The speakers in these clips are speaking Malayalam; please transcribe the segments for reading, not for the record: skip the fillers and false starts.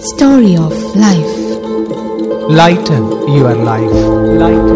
Story of Life. Lighten your life. Lighten.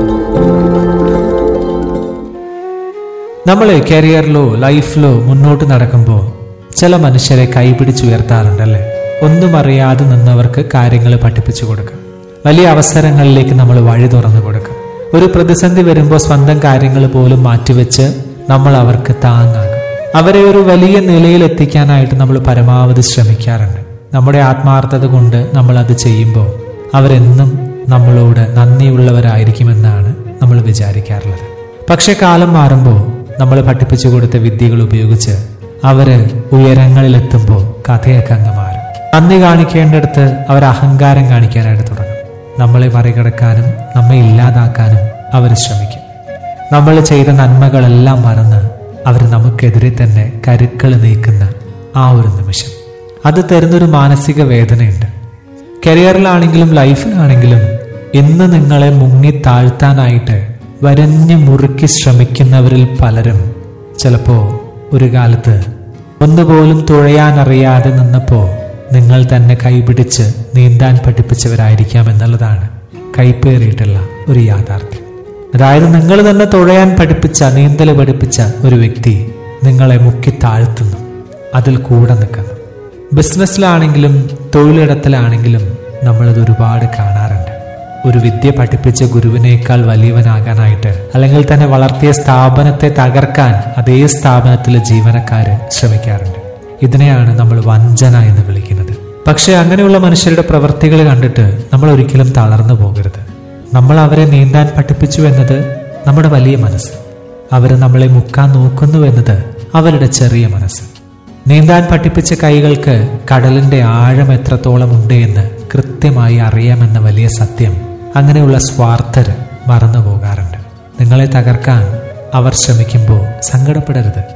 നമ്മൾ കരിയറിലോ ലൈഫിലോ മുന്നോട്ട് നടക്കുമ്പോൾ ചില മനുഷ്യരെ കൈപിടിച്ചുയർത്താറുണ്ടല്ലേ. ഒന്നും അറിയാതെ നിന്നവർക്ക് കാര്യങ്ങൾ പഠിപ്പിച്ചു കൊടുക്കാം. വലിയ അവസരങ്ങളിലേക്ക് നമ്മൾ വഴി തുറന്നു കൊടുക്കാം. ഒരു പ്രതിസന്ധി വരുമ്പോൾ സ്വന്തം കാര്യങ്ങൾ പോലും മാറ്റിവെച്ച് നമ്മൾ അവർക്ക് താങ്ങാകും. അവരെ ഒരു വലിയ നിലയിൽ എത്തിക്കാനായിട്ട് നമ്മൾ പരമാവധി ശ്രമിക്കാറുണ്ട്. നമ്മുടെ ആത്മാർത്ഥത കൊണ്ട് നമ്മൾ അത് ചെയ്യുമ്പോൾ അവരെന്നും നമ്മളോട് നന്ദിയുള്ളവരായിരിക്കുമെന്നാണ് നമ്മൾ വിചാരിക്കാറുള്ളത്. പക്ഷെ കാലം മാറുമ്പോൾ നമ്മൾ പഠിപ്പിച്ചു കൊടുത്ത വിദ്യകൾ ഉപയോഗിച്ച് അവര് ഉയരങ്ങളിലെത്തുമ്പോൾ കഥയൊക്കെ അങ്ങ് മാറും. നന്ദി കാണിക്കേണ്ടടുത്ത് അവർ അഹങ്കാരം കാണിക്കാനായിട്ട് തുടങ്ങും. നമ്മളെ മറികടക്കാനും നമ്മെ ഇല്ലാതാക്കാനും അവർ ശ്രമിക്കും. നമ്മൾ ചെയ്ത നന്മകളെല്ലാം മറന്ന് അവർ നമുക്കെതിരെ തന്നെ കരുക്കൾ നീക്കുന്ന ആ ഒരു നിമിഷം, അത് തരുന്നൊരു മാനസിക വേദനയുണ്ട്. കരിയറിലാണെങ്കിലും ലൈഫിലാണെങ്കിലും ഇന്ന് നിങ്ങളെ മുങ്ങി താഴ്ത്താനായിട്ട് വരഞ്ഞു മുറുക്കി ശ്രമിക്കുന്നവരിൽ പലരും ചിലപ്പോ ഒരു കാലത്ത് ഒന്നുപോലും തുഴയാനറിയാതെ നിന്നപ്പോ നിങ്ങൾ തന്നെ കൈപിടിച്ച് നീന്താൻ പഠിപ്പിച്ചവരായിരിക്കാം എന്നുള്ളതാണ് കൈപ്പേറിയിട്ടുള്ള ഒരു യാഥാർത്ഥ്യം. അതായത് നിങ്ങൾ തന്നെ തുഴയാൻ പഠിപ്പിച്ച, നീന്തൽ പഠിപ്പിച്ച ഒരു വ്യക്തി നിങ്ങളെ മുക്കി താഴ്ത്തുന്നു, അതിൽ കൂടെ നിൽക്കുന്നു. ബിസിനസ്സിലാണെങ്കിലും തൊഴിലിടത്തിലാണെങ്കിലും നമ്മളിത് ഒരുപാട് കാണാറുണ്ട്. ഒരു വിദ്യ പഠിപ്പിച്ച ഗുരുവിനേക്കാൾ വലിയവനാകാനായിട്ട്, അല്ലെങ്കിൽ തന്നെ വളർത്തിയ സ്ഥാപനത്തെ തകർക്കാൻ അതേ സ്ഥാപനത്തിലെ ജീവനക്കാര് ശ്രമിക്കാറുണ്ട്. ഇതിനെയാണ് നമ്മൾ വഞ്ചന എന്ന് വിളിക്കുന്നത്. പക്ഷെ അങ്ങനെയുള്ള മനുഷ്യരുടെ പ്രവൃത്തികൾ കണ്ടിട്ട് നമ്മൾ ഒരിക്കലും തളർന്നു പോകരുത്. നമ്മൾ അവരെ നീന്താൻ പഠിപ്പിച്ചു എന്നത് നമ്മുടെ വലിയ മനസ്സ്, അവർ നമ്മളെ മുക്കാൻ നോക്കുന്നു എന്നത് അവരുടെ ചെറിയ മനസ്സ്. നീന്താൻ പഠിപ്പിച്ച കൈകൾക്ക് കടലിന്റെ ആഴം എത്രത്തോളം ഉണ്ട് എന്ന് കൃത്യമായി അറിയാമെന്ന വലിയ സത്യം അങ്ങനെയുള്ള സ്വാർത്ഥര് മറന്നു പോകാറുണ്ട്. നിങ്ങളെ തകർക്കാൻ അവർ ശ്രമിക്കുമ്പോൾ സങ്കടപ്പെടരുത്.